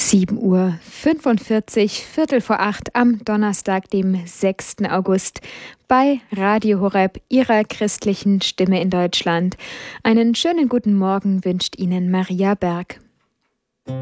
7:45 Viertel vor 8 am Donnerstag, dem 6. August, bei Radio Horeb, Ihrer christlichen Stimme in Deutschland. Einen schönen guten Morgen wünscht Ihnen Maria Berg.